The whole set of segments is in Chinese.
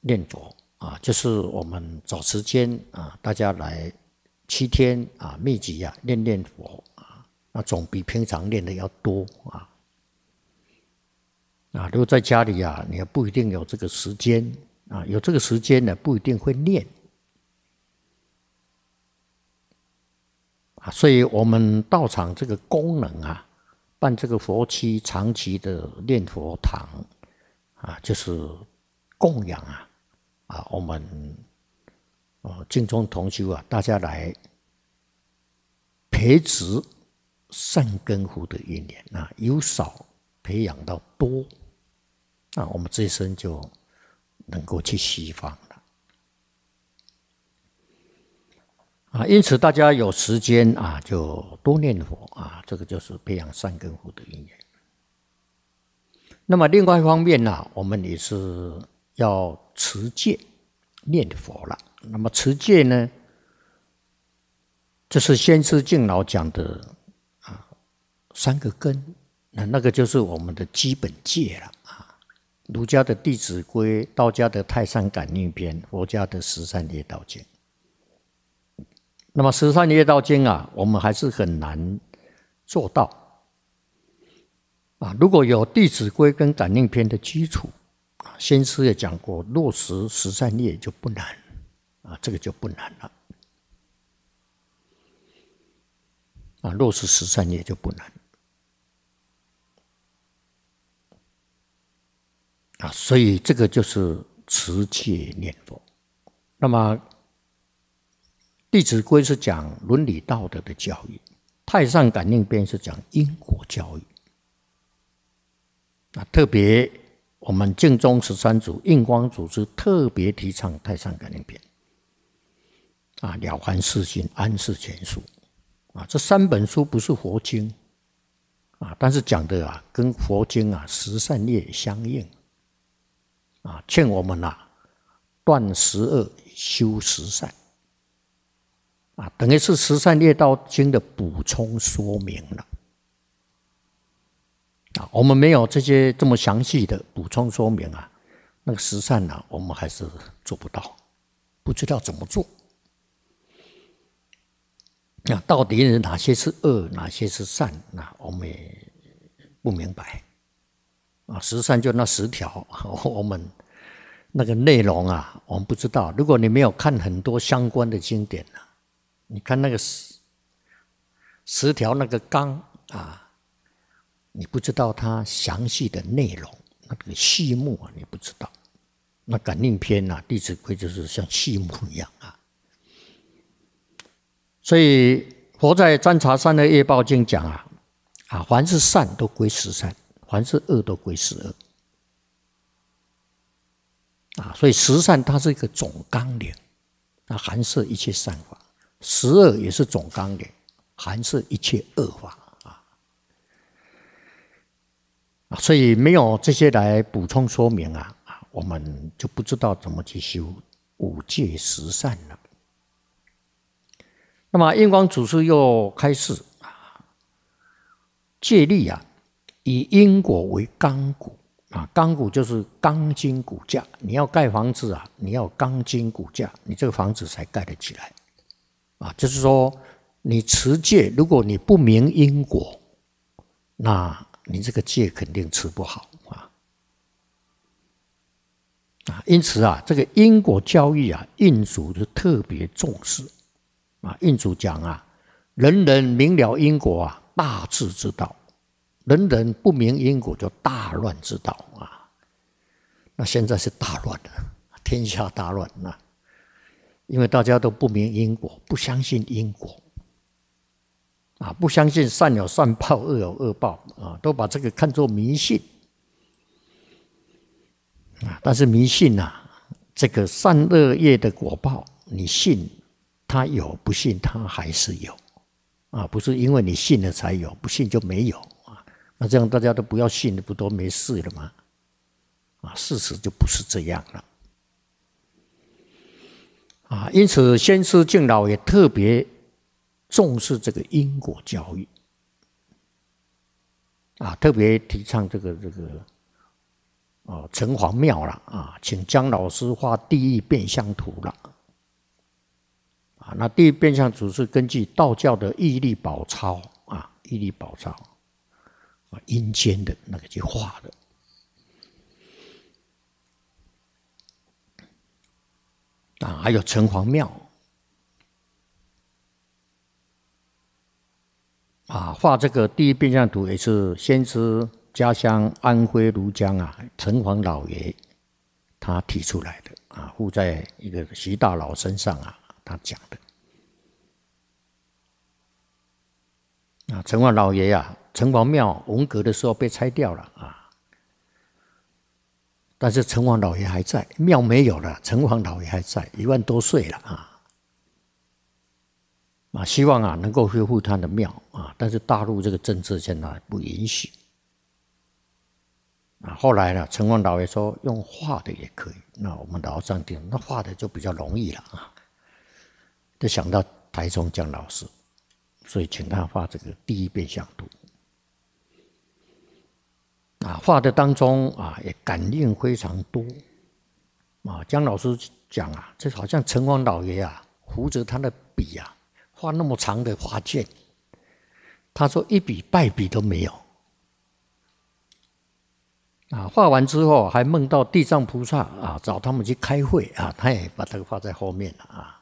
念佛啊，就是我们找时间啊，大家来7天啊，密集啊念佛啊，那总比平常念的要多啊。啊，如果在家里啊，你也不一定有这个时间啊，有这个时间呢，不一定会念啊。所以我们道场这个功能啊，办这个佛期长期的念佛堂啊，就是供养我们净宗同修啊，大家来培植善根福的因缘啊，由少培养到多，那我们这一生就能够去西方了啊。因此，大家有时间啊，就多念佛啊，这个就是培养善根福的因缘。那么另外一方面呢，我们也是要持戒念佛了。那么持戒呢，就是先师敬老讲的3个根，那个就是我们的基本戒了啊。儒家的《弟子规》，道家的《太上感应篇》，佛家的《十善业道经》。那么《十善业道经》啊，我们还是很难做到啊。如果有《弟子规》跟《感应篇》的基础啊，先师也讲过，落实十善业就不难啊，这个就不难了啊，落实十善业就不难啊，所以这个就是持戒念佛。那么《弟子规》是讲伦理道德的教育，《太上感应篇》是讲因果教育啊。特别我们净宗13祖印光祖师特别提倡《太上感应篇》啊，《了凡四训》、《安世全书》啊，这3本书不是佛经啊，但是讲的啊，跟佛经啊十善业相应啊，劝我们断十恶，修十善啊，等于是十善业道经的补充说明了啊。我们没有这些这么详细的补充说明啊，那个十善我们还是做不到，不知道怎么做。那到底是哪些是恶，哪些是善？那我们也不明白啊。十善就那10条，我们那个内容啊，我们不知道。如果你没有看很多相关的经典你看那个10条那个纲啊，你不知道它详细的内容，那个细目你不知道。那感应篇《弟子规》就是像细目一样啊。所以佛在《占察三恶业报经》讲凡是善都归十善，凡是恶都归十恶啊。所以十善它是一个总纲领，它含摄一切善法；十恶也是总纲领，含摄一切恶法所以没有这些来补充说明我们就不知道怎么去修五戒十善了。那么印光祖师又开示戒律以因果为纲骨纲骨就是钢筋骨架。你要盖房子你要钢筋骨架，你这个房子才盖得起来就是说你持戒，如果你不明因果，那你这个戒肯定持不好因此这个因果教育印祖就特别重视印祖讲人人明了因果大智之道，人人不明因果就大乱之道那现在是大乱了，天下大乱因为大家都不明因果，不相信因果不相信善有善报，恶有恶报都把这个看作迷信但是迷信这个善恶业的果报，你信它有，不信它还是有不是因为你信了才有，不信就没有那这样大家都不要信，不都没事了吗事实就不是这样了因此先师敬老也特别重视这个因果教育特别提倡这个城隍庙了啊，请姜老师画地狱变相图了啊。那地狱变相图是根据道教的屹立宝钞啊，屹立宝钞啊，阴间的那个去画的啊，还有城隍庙啊，画这个地狱变相图也是先知家乡安徽庐江啊，城隍老爷他提出来的啊，附在一个徐大佬身上啊，他讲的啊，城隍老爷啊，城隍庙文革的时候被拆掉了啊，但是城隍老爷还在，庙没有了，城隍老爷还在，1万多岁了啊，希望啊能够恢复他的庙啊，但是大陆这个政治现在不允许。啊，后来呢，城隍老爷说用画的也可以，那我们老上听，那画的就比较容易了啊。就想到台中姜老师，所以请他画这个地狱变相图。啊，画的当中啊，也感应非常多。啊，姜老师讲啊，这好像城隍老爷啊，扶着他的笔啊，画那么长的画卷，他说一笔败笔都没有。啊，画完之后还梦到地藏菩萨啊，找他们去开会啊，他也把这个画在后面了啊。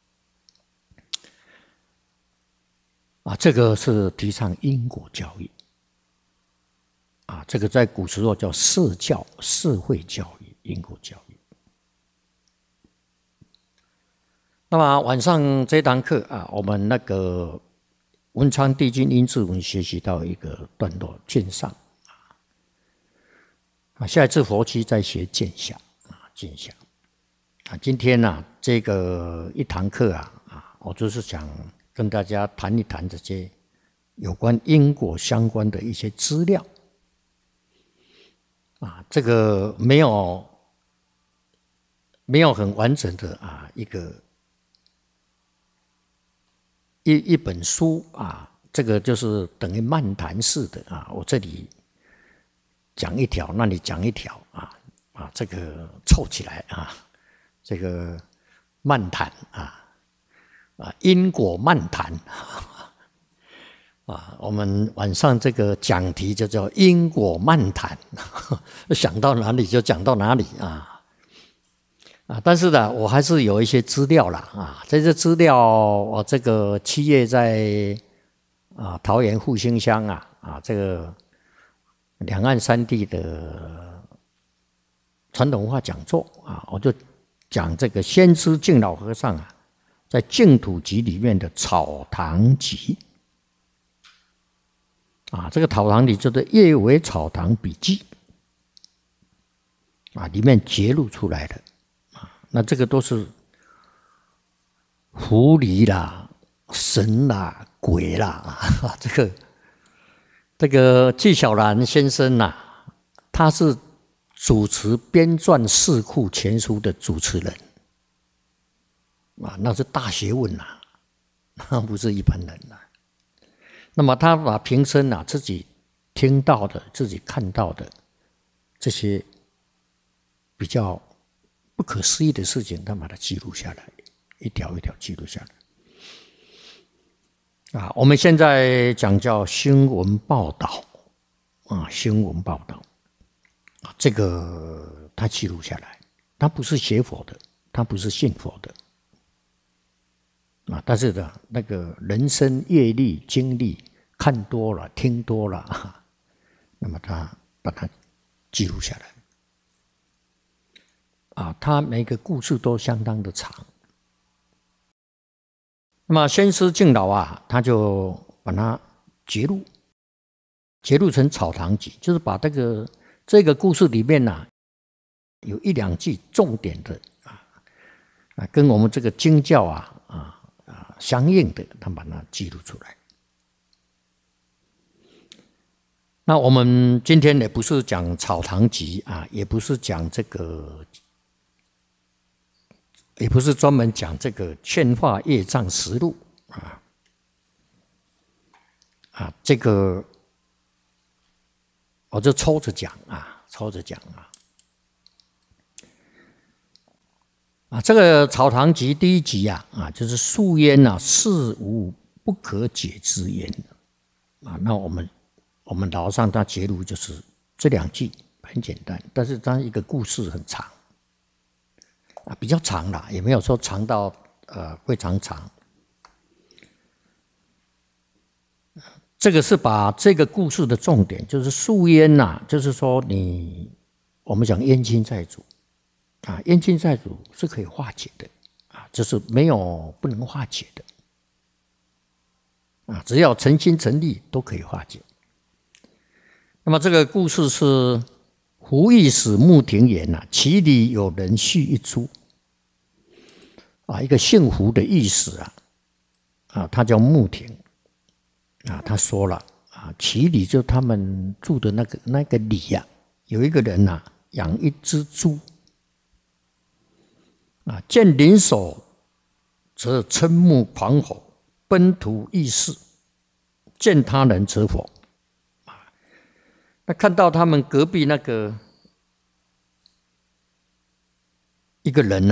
啊，这个是提倡因果教育啊，这个在古时候叫社教、社会教育、因果教育。那么晚上这堂课啊，我们那个文昌帝君阴骘文学习到一个段落见上。啊，下一次佛期再学见想啊，见想啊。今天呢、这个一堂课啊，我就是想跟大家谈一谈这些有关因果相关的一些资料啊。这个没有很完整的啊一本书啊，这个就是等于漫谈式的啊。我这里讲一条，那里讲一条啊，这个凑起来啊，这个漫谈因果漫谈啊，我们晚上这个讲题就叫因果漫谈，想到哪里就讲到哪里啊。但是呢，我还是有一些资料啦啊，这些资料我这个7月在桃园复兴乡这个两岸三地的传统文化讲座啊，我就讲这个先知净老和尚在净土集里面的草堂集这个草堂集就是《叶尾草堂笔记》里面揭露出来的那这个都是狐狸啦、神啦、鬼啦这个纪晓岚先生他是主持编撰《四库全书》的主持人那是大学问那不是一般人那么他把平生自己听到的、自己看到的这些比较不可思议的事情，他把它记录下来，一条一条记录下来。我们现在讲叫新闻报道新闻报道这个他记录下来，他不是学佛的，他不是信佛的但是呢，那个人生阅历、经历看多了、听多了那么他把它记录下来。他每个故事都相当的长。那么先师净老他就把它揭露成草堂集，就是把这个故事里面有1、2句重点的跟我们这个经教相应的，他把它记录出来。那我们今天也不是讲草堂集也不是讲这个。也不是专门讲这个劝化业障实录这个我就抽着讲这个《草堂集》第一集就是素烟事无不可解之烟那我们老上他节录就是这2句很简单，但是它一个故事很长比较长啦，也没有说长到非常长。这个是把这个故事的重点，就是素烟就是说我们讲冤亲债主冤亲债主是可以化解的就是没有不能化解的只要诚心诚意都可以化解。那么这个故事是胡御史穆庭言其里有人续一出一个姓胡的御史他叫穆庭他说了其里就他们住的那个里有一个人养一只猪见邻手则嗔目狂吼，奔图异事；见他人则否。那看到他们隔壁那个一个人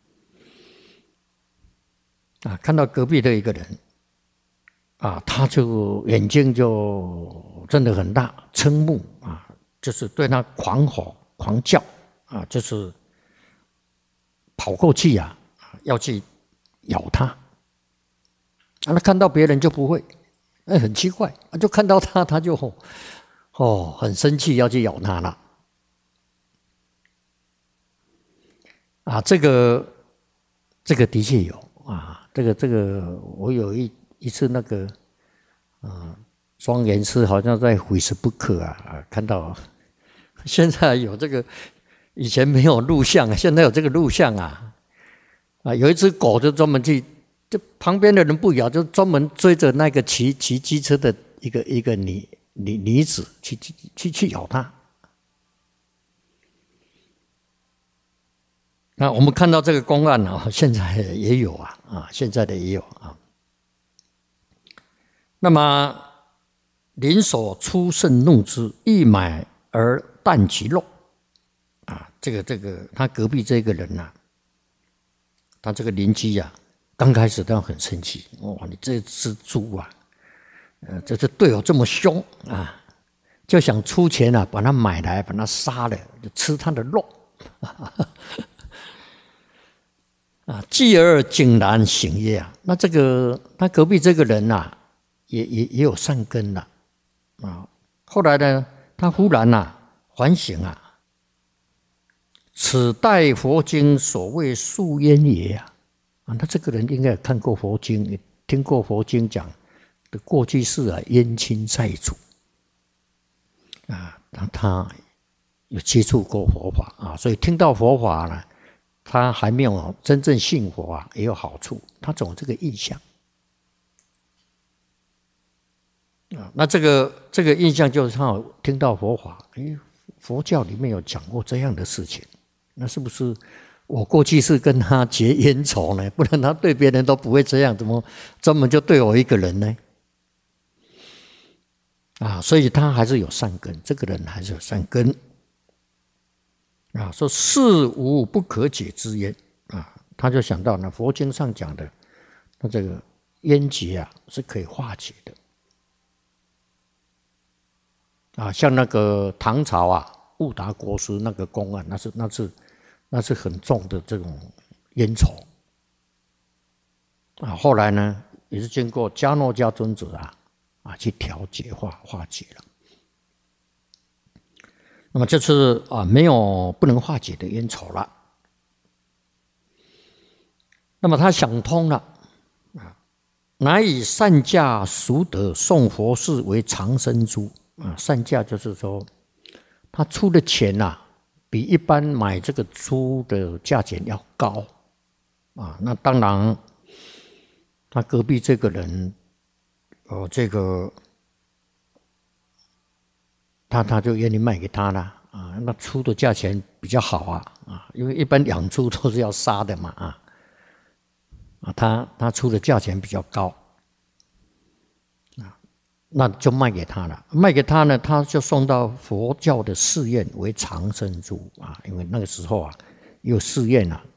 看到隔壁的一个人他就眼睛就真的很大，嗔目就是对他狂吼狂叫就是跑过去要去咬他那看到别人就不会很奇怪就看到他就很生气要去咬他了这个的确有这个我有一次那个庄严师好像在Facebook看到现在有这个，以前没有录像现在有这个录像有一只狗就专门去，就旁边的人不咬，就专门追着那个骑机车的一个女子去咬它。那我们看到这个公案现在也有现在的也有那么邻所出甚怒之，欲买而啖其肉这个他隔壁这个人他这个邻居刚开始都很生气你这只猪这对我这么凶就想出钱把它买来，把它杀了，就吃它的肉继而井然醒曰那这个他隔壁这个人也有善根了后来呢，他忽然反省此代佛经所谓素烟也他这个人应该有看过佛经，也听过佛经讲的过去是冤亲债主他有接触过佛法所以听到佛法呢，他还没有真正信佛也有好处，他总有这个印象那这个印象就是他听到佛法，佛教里面有讲过这样的事情，那是不是我过去是跟他结冤仇呢？不然他对别人都不会这样，怎么专门就对我一个人呢？所以他还是有善根，这个人还是有善根说事无不可解之冤他就想到呢佛经上讲的，那这个冤结是可以化解的像那个唐朝悟达国师那个公案，那是很重的这种冤仇后来呢，也是经过迦诺迦尊者去调解化解了。那么这次没有不能化解的冤仇了。那么他想通了乃以善价赎得送佛事为长生珠善价就是说他出的钱比一般买这个猪的价钱要高那当然他隔壁这个人这个他就愿意卖给他了那出的价钱比较好因为一般养猪都是要杀的嘛他出的价钱比较高那就卖给他了，卖给他呢，他就送到佛教的寺院为长生珠因为那个时候有寺院